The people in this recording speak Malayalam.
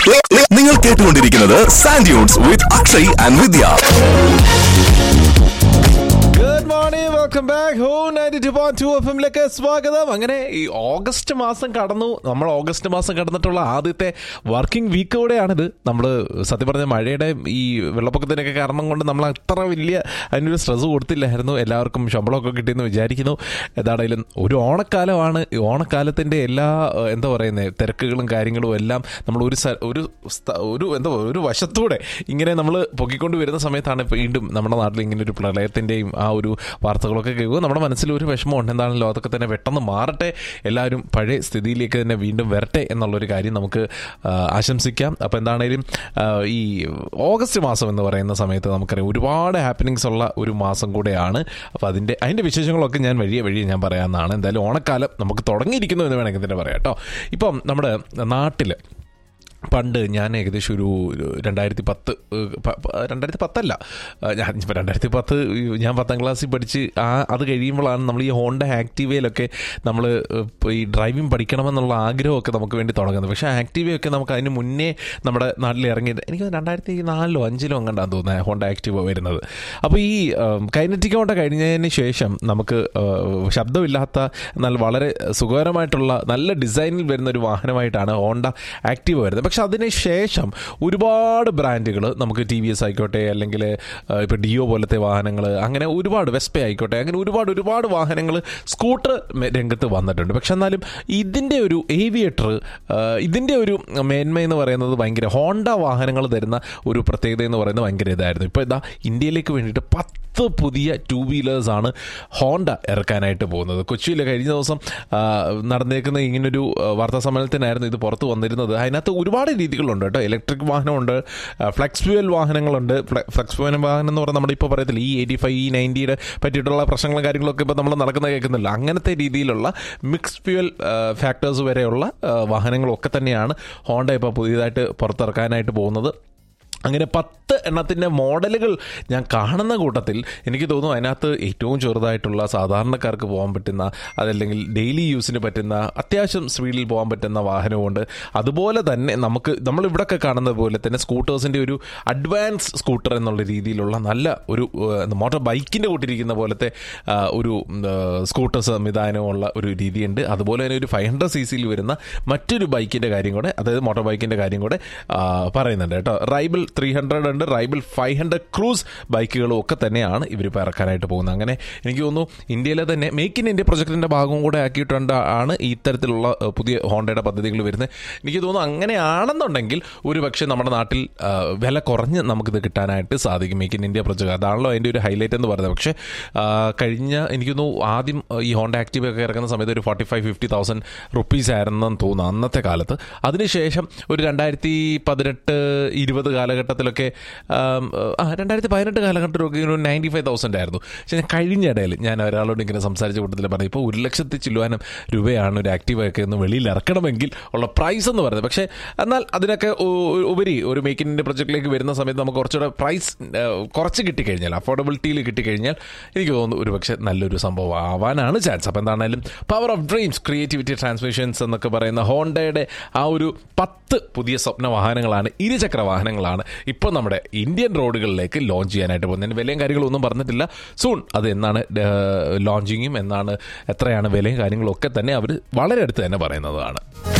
നിങ്ങൾ കേട്ടുകൊണ്ടിരിക്കുന്നത് sand dunes with Akshay and Vidya. Good morning, welcome back home 92.2 FM സ്വാഗതം. അങ്ങനെ ഈ ഓഗസ്റ്റ് മാസം കടന്നു. നമ്മൾ ഓഗസ്റ്റ് മാസം കടന്നിട്ടുള്ള ആദ്യത്തെ വർക്കിംഗ് വീക്ക് കൂടെയാണിത്. നമ്മൾ സത്യം പറഞ്ഞ മഴയുടെ ഈ വെള്ളപ്പൊക്കത്തിനൊക്കെ കാരണം കൊണ്ട് നമ്മൾ അത്ര വലിയ അതിനൊരു സ്ട്രെസ് കൊടുത്തില്ലായിരുന്നു. എല്ലാവർക്കും ശമ്പളമൊക്കെ കിട്ടിയെന്ന് വിചാരിക്കുന്നു. എന്താണെങ്കിലും ഒരു ഓണക്കാലമാണ്. ഈ ഓണക്കാലത്തിൻ്റെ എല്ലാ എന്താ പറയുന്നത് തിരക്കുകളും കാര്യങ്ങളും എല്ലാം നമ്മൾ ഒരു വശത്തൂടെ ഇങ്ങനെ നമ്മൾ പൊക്കിക്കൊണ്ട് വരുന്ന സമയത്താണ് വീണ്ടും നമ്മുടെ നാട്ടിൽ ഇങ്ങനെ ഒരു പ്രളയത്തിൻ്റെയും ആ ഒരു വാർത്തകളൊക്കെ കേൾക്കും. നമ്മുടെ മനസ്സിൽ ഒരു വിഷമമുണ്ട്. എന്താണല്ലോ അതൊക്കെ തന്നെ പെട്ടെന്ന് മാറട്ടെ, എല്ലാവരും പഴയ സ്ഥിതിയിലേക്ക് തന്നെ വീണ്ടും വരട്ടെ എന്നുള്ളൊരു കാര്യം നമുക്ക് ആശംസിക്കാം. അപ്പോൾ എന്താണേലും ഈ ഓഗസ്റ്റ് മാസം എന്ന് പറയുന്ന സമയത്ത് നമുക്കറിയാം ഒരുപാട് ഹാപ്പനിങ്സ് ഉള്ള ഒരു മാസം കൂടെയാണ്. അപ്പോൾ അതിൻ്റെ വിശേഷങ്ങളൊക്കെ ഞാൻ വഴിയെ ഞാൻ പറയാമെന്നാണ്. എന്തായാലും ഓണക്കാലം നമുക്ക് തുടങ്ങിയിരിക്കുന്നു എന്ന് വേണമെങ്കിൽ തന്നെ പറയാം കേട്ടോ. ഇപ്പം നമ്മുടെ നാട്ടിൽ പണ്ട് ഞാൻ ഏകദേശം ഒരു 2010 ഞാൻ 10ാം ക്ലാസ്സിൽ പഠിച്ച് അത് കഴിയുമ്പോഴാണ് നമ്മൾ ഈ ഹോണ്ട ആക്റ്റീവയിലൊക്കെ നമ്മൾ ഈ ഡ്രൈവിംഗ് പഠിക്കണമെന്നുള്ള ആഗ്രഹമൊക്കെ നമുക്ക് വേണ്ടി തുടങ്ങുന്നത്. പക്ഷേ ആക്റ്റീവയൊക്കെ നമുക്ക് അതിന് മുന്നേ നമ്മുടെ നാട്ടിൽ ഇറങ്ങിയത് എനിക്ക് 2004 2005 എങ്ങാണ്ടാന്ന് തോന്നുന്നത് ഹോണ്ട ആക്റ്റീവ വരുന്നത്. അപ്പോൾ ഈ കൈനറ്റിക് ഹോണ്ട കഴിഞ്ഞതിന് ശേഷം നമുക്ക് ശബ്ദമില്ലാത്ത എന്നാൽ വളരെ സുഖകരമായിട്ടുള്ള നല്ല ഡിസൈനിൽ വരുന്ന ഒരു വാഹനമായിട്ടാണ് ഹോണ്ട ആക്റ്റീവ വരുന്നത്. പക്ഷെ അതിന് ശേഷം ഒരുപാട് ബ്രാൻഡുകൾ നമുക്ക് TVS ആയിക്കോട്ടെ, അല്ലെങ്കിൽ ഇപ്പോൾ ഡിയോ പോലത്തെ വാഹനങ്ങൾ, അങ്ങനെ ഒരുപാട് വെസ്പ ആയിക്കോട്ടെ, അങ്ങനെ ഒരുപാട് വാഹനങ്ങൾ സ്കൂട്ടർ രംഗത്ത് വന്നിട്ടുണ്ട്. പക്ഷെ എന്നാലും ഇതിൻ്റെ ഒരു ഏവിയേറ്റർ, ഇതിൻ്റെ ഒരു മേന്മ എന്ന് പറയുന്നത് ഭയങ്കര ഹോണ്ട വാഹനങ്ങൾ തരുന്ന ഒരു പ്രത്യേകത എന്ന് പറയുന്നത് ഭയങ്കര ഇതായിരുന്നു. ഇപ്പോൾ ഇതാ ഇന്ത്യയിലേക്ക് വേണ്ടിയിട്ട് 10 പുതിയ 2 വീലേഴ്സാണ് ഹോണ്ട ഇറക്കാനായിട്ട് പോകുന്നത്. കൊച്ചിയിൽ കഴിഞ്ഞ ദിവസം നടന്നേക്കുന്ന ഇങ്ങനൊരു വാർത്താ സമ്മേളനത്തിനായിരുന്നു ഇത് പുറത്ത് വന്നിരുന്നത്. അതിനകത്ത് ഒരുപാട് രീതികളുണ്ട് കേട്ടോ. Electric വാഹനമുണ്ട്, flex fuel വാഹനങ്ങളുണ്ട്. Flex fuel വാഹനം എന്ന് പറഞ്ഞാൽ നമ്മുടെ ഇപ്പോൾ പറയത്തില്ല ഈ 85 90 പറ്റിയിട്ടുള്ള പ്രശ്നങ്ങളും കാര്യങ്ങളൊക്കെ ഇപ്പോൾ നമ്മൾ നടക്കുന്ന കേൾക്കുന്നില്ല. അങ്ങനത്തെ രീതിയിലുള്ള മിക്സ്ഡ് ഫ്യൂവൽ ഫാക്ടേഴ്സ് വരെയുള്ള വാഹനങ്ങളൊക്കെ തന്നെയാണ് ഹോണ്ട ഇപ്പോൾ പുതിയതായിട്ട് പുറത്തിറക്കാനായിട്ട് പോകുന്നത്. അങ്ങനെ 10 എണ്ണത്തിൻ്റെ മോഡലുകൾ ഞാൻ കാണുന്ന കൂട്ടത്തിൽ എനിക്ക് തോന്നുന്നു അതിനകത്ത് ഏറ്റവും ചെറുതായിട്ടുള്ള സാധാരണക്കാർക്ക് പോകാൻ പറ്റുന്ന, അതല്ലെങ്കിൽ ഡെയിലി യൂസിന് പറ്റുന്ന, അത്യാവശ്യം സ്പീഡിൽ പോകാൻ പറ്റുന്ന വാഹനമുണ്ട്. അതുപോലെ തന്നെ നമ്മളിവിടെയൊക്കെ കാണുന്നത് പോലെ തന്നെ സ്കൂട്ടേഴ്സിൻ്റെ ഒരു അഡ്വാൻസ് സ്കൂട്ടർ എന്നുള്ള രീതിയിലുള്ള നല്ല ഒരു മോട്ടോർ ബൈക്കിൻ്റെ കൂട്ടിരിക്കുന്ന പോലത്തെ ഒരു സ്കൂട്ടർ സംവിധാനമുള്ള ഒരു രീതിയുണ്ട്. അതുപോലെ തന്നെ ഒരു 500cc വരുന്ന മറ്റൊരു ബൈക്കിൻ്റെ കാര്യം കൂടെ, അതായത് മോട്ടോർ ബൈക്കിൻ്റെ കാര്യം കൂടെ പറയുന്നുണ്ട് കേട്ടോ. റൈബിൾ 300 ഉണ്ട്, റൈബിൾ 500 ക്രൂസ് ബൈക്കുകളും ഒക്കെ തന്നെയാണ് ഇവരിപ്പോൾ ഇറക്കാനായിട്ട് പോകുന്നത്. അങ്ങനെ എനിക്ക് തോന്നുന്നു ഇന്ത്യയിലെ തന്നെ മേക്ക് ഇൻ ഇന്ത്യ പ്രൊജക്ടിൻ്റെ ഭാഗവും കൂടെ ആക്കിയിട്ടാണ് ഇത്തരത്തിലുള്ള പുതിയ ഹോണ്ടയുടെ പദ്ധതികൾ വരുന്നത്. എനിക്ക് തോന്നുന്നു അങ്ങനെയാണെന്നുണ്ടെങ്കിൽ ഒരു പക്ഷേ നമ്മുടെ നാട്ടിൽ വില കുറഞ്ഞ് നമുക്കിത് കിട്ടാനായിട്ട് സാധിക്കും. മേക്ക് ഇൻ ഇന്ത്യ പ്രൊജക്ട് അതാണല്ലോ അതിൻ്റെ ഒരു ഹൈലൈറ്റ് എന്ന് പറയുന്നത്. പക്ഷേ കഴിഞ്ഞ എനിക്ക് തോന്നുന്നു ആദ്യം ഈ ഹോണ്ട ആക്റ്റീവ് ഒക്കെ ഇറക്കുന്ന സമയത്ത് ഒരു 45,000-50,000 റുപ്പീസ് ആയിരുന്നെന്ന് തോന്നുന്നു അന്നത്തെ കാലത്ത്. അതിനുശേഷം ഒരു 2018-20 കാലഘട്ടത്തിലൊക്കെ 2018 കാലഘട്ടത്തിലൊക്കെ ഒരു 95,000 ആയിരുന്നു. പക്ഷേ ഞാൻ കഴിഞ്ഞ ഇടയിൽ ഞാൻ ഒരാളോട് ഇങ്ങനെ സംസാരിച്ച കൂട്ടത്തിൽ പറഞ്ഞു, ഇപ്പോൾ 1,00,000 ചില്ലുവാനും രൂപയാണ് ഒരു ആക്റ്റീവൊക്കെ ഒന്ന് വെളിയിൽ ഇറക്കണമെങ്കിൽ ഉള്ള പ്രൈസ് എന്ന് പറയുന്നത്. പക്ഷേ എന്നാൽ അതിനൊക്കെ ഉപരി ഒരു മേക്ക് ഇൻ ഇന്ത്യ പ്രൊജക്റ്റിലേക്ക് വരുന്ന സമയത്ത് നമുക്ക് കുറച്ചുകൂടെ പ്രൈസ് കുറച്ച് കിട്ടിക്കഴിഞ്ഞാൽ, അഫോർഡബിലിറ്റിയിൽ കിട്ടിക്കഴിഞ്ഞാൽ എനിക്ക് തോന്നുന്നു ഒരു പക്ഷേ നല്ലൊരു സംഭവം ആവാനാണ് ചാൻസ്. അപ്പോൾ എന്താണെങ്കിലും power of dreams creativity transmissions എന്നൊക്കെ പറയുന്ന ഹോണ്ടയുടെ ആ ഒരു 10 പുതിയ സ്വപ്ന വാഹനങ്ങളാണ്, ഇരുചക്ര വാഹനങ്ങളാണ് ഇപ്പോൾ നമ്മുടെ ഇന്ത്യൻ റോഡുകളിലേക്ക് ലോഞ്ച് ചെയ്യാനായിട്ട് പോകുന്നത്. വിലയും കാര്യങ്ങളും ഒന്നും പറഞ്ഞിട്ടില്ല. സൂൺ അത് എന്നാണ് ലോഞ്ചിങ്ങും എന്നാണ് എത്രയാണ് വിലയും കാര്യങ്ങളൊക്കെ തന്നെ അവർ വളരെ അടുത്ത് തന്നെ പറയുന്നതാണ്.